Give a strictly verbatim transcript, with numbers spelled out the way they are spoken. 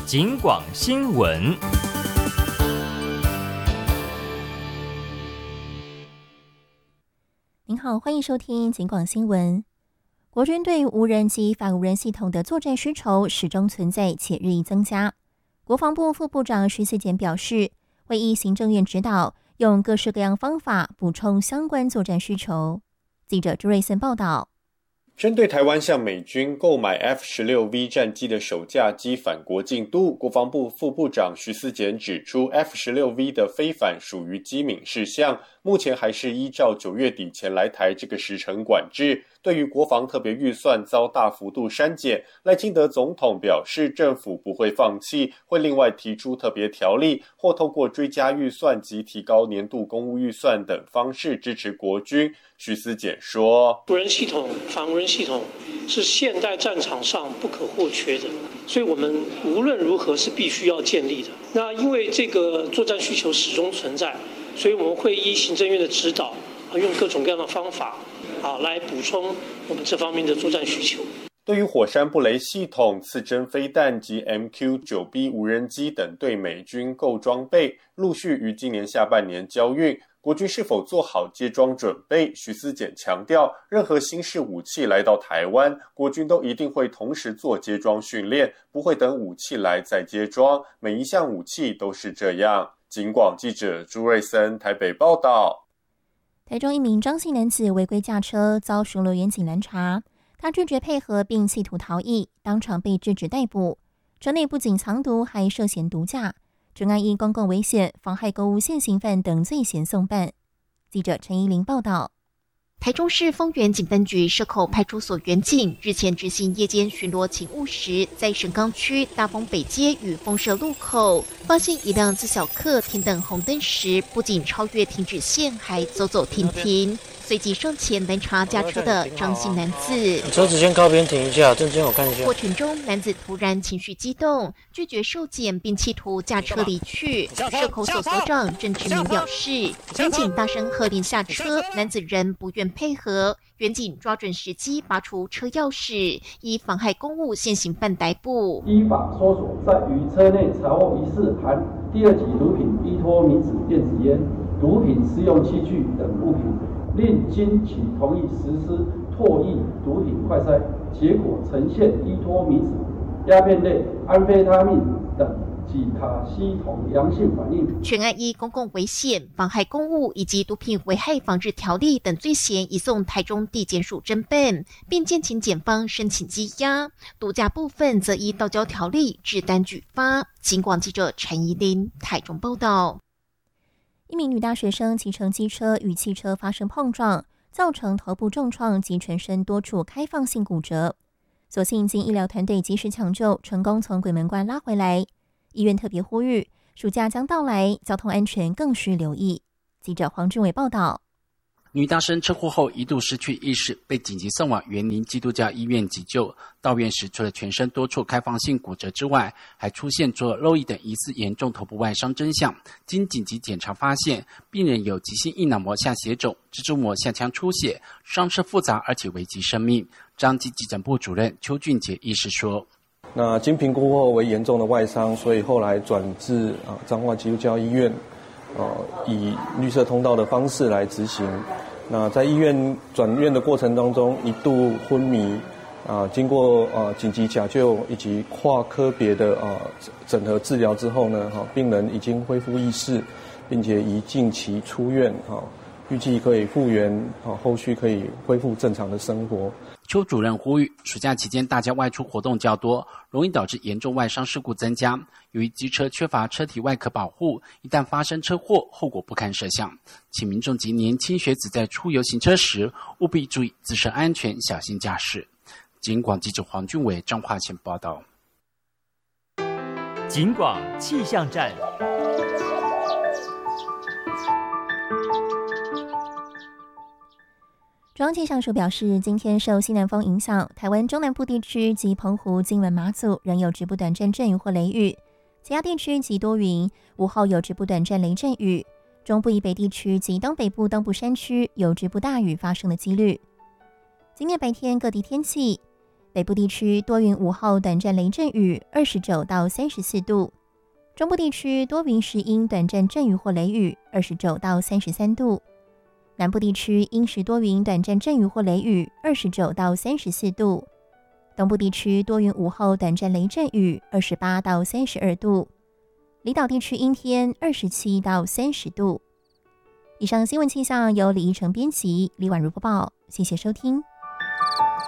警广新闻。 您好，欢迎收听警广新闻。国军对无人及反无人系统的作战需求始终存在且日益增加。国防部副部长徐思俭表示，会依行政院指导，用各式各样方法补充相关作战需求。记者朱瑞森报道。 针对台湾向美军购买 F 十六 V 战机的首架机返国进度，国防部副部长徐思俭指出 ，F 十六 V 的飞返属于机敏事项，目前还是依照九月底前来台这个时程管制。对于国防特别预算遭大幅度删减，赖清德总统表示，政府不会放弃，会另外提出特别条例，或透过追加预算及提高年度公务预算等方式支持国军。徐思俭说， 无人系统、反无人系统是现代战场上不可或缺的，所以我们无论如何是必须要建立的。那因为这个作战需求始终存在，所以我们会依行政院的指导，用各种各样的方法啊来补充我们这方面的作战需求。 对于火山布雷系统、刺针飞弹及 M Q 九 B 无人机等对美军购装备，陆续于今年下半年交运。国军是否做好接装准备？徐思俭强调，任何新式武器来到台湾，国军都一定会同时做接装训练，不会等武器来再接装，每一项武器都是这样。警广记者朱瑞森台北报道。 台中一名张姓男子违规驾车遭巡逻员警拦查，他拒绝配合并企图逃逸，当场被制止逮捕。车内不仅藏毒，还涉嫌毒驾。专案依公共危险、妨害公务现行犯等罪嫌送办。记者陈怡玲报道。 台中市丰原警分局社口派出所员警日前执行夜间巡逻勤务时，在神冈区大丰北街与丰社路口发现一辆自小客停等红灯时，不仅超越停止线，还走走停停。随即上前拦查驾车的张姓男子， 车子先靠边停一下，证件我看一下。 过程中，男子突然情绪激动，拒绝受检，并企图驾车离去。社口所所长郑志明表示，员警大声喝令下车，男子仍不愿配合，员警抓准时机拔出车钥匙，以妨害公务现行犯逮捕。 依法搜索，在于车内查获疑似含第二级毒品依托米脂电子烟、毒品食用器具等物品。另经其同意实施唾液毒品快筛，结果呈现依托米脂、鸦片类、安非他命等几卡西酮阳性反应。 全案依公共危险、妨害公务以及毒品危害防治条例等罪嫌移送台中地检署侦办，并建请检方申请羁押。毒驾部分则依道交条例治单举发。警广记者陈怡琳台中报道。 一名女大学生骑乘机车与汽车发生碰撞，造成头部重创及全身多处开放性骨折。所幸经医疗团队及时抢救，成功从鬼门关拉回来。医院特别呼吁，暑假将到来，交通安全更需留意。记者黄俊伟报道。 女大生车祸后一度失去意识，被紧急送往员林基督教医院急救。到院时，除了全身多处开放性骨折之外，还出现左耳漏液等疑似严重头部外伤征象。经紧急检查发现，病人有急性硬脑膜下血肿、蜘蛛膜下腔出血，伤势复杂而且危及生命。彰基急诊部主任邱俊杰医师说：“ 那经评估后为严重的外伤，所以后来转至啊彰化基督教医院。”呃，以绿色通道的方式来执行。那在医院转院的过程当中，一度昏迷，啊、呃，经过呃紧急抢救以及跨科别的呃整合治疗之后呢，哈、呃，病人已经恢复意识，并且已近期出院，哈、呃，预计可以复原，啊、呃，后续可以恢复正常的生活。 邱主任呼吁，暑假期间大家外出活动较多，容易导致严重外伤事故增加。由于机车缺乏车体外壳保护，一旦发生车祸，后果不堪设想。请民众及年轻学子在出游行车时，务必注意自身安全，小心驾驶。警广记者黄俊伟彰化县报道。 警广气象站。 中央气象署表示，今天受西南风影响，台湾中南部地区及澎湖、金门、马祖仍有局部短暂阵雨或雷雨，其他地区及多云，午后有局部短暂雷阵雨。中部以北地区及东北部东部山区有局部大雨发生的几率。今天白天各地天气， 北部地区多云午后短暂雷阵雨，二十九到三十四度。中部地区多云时阴短暂阵雨或雷雨，二十九到三十三度。南部地区阴时多云短暂阵雨或雷雨，二十九到三十四度。东部地区多云午后短暂雷阵雨，二十八到三十二度。离岛地区阴天，二十七到三十度。以上新闻气象由李依晨编辑，李婉如播报，谢谢收听。